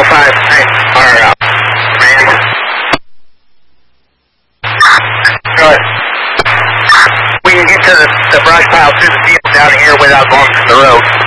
5, Randy. Good. We can get to the brush pile through the field down here without going to the road.